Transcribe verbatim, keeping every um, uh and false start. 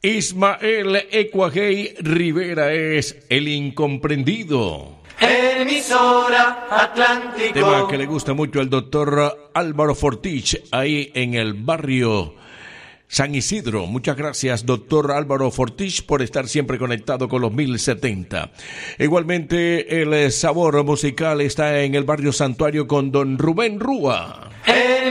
Ismael Ecuajei Rivera es El Incomprendido. Emisora Atlántico. Tema que le gusta mucho al doctor Álvaro Fortich, ahí en el barrio San Isidro. Muchas gracias, doctor Álvaro Fortich, por estar siempre conectado con los mil setenta. Igualmente, el sabor musical está en el barrio Santuario con don Rubén Rúa.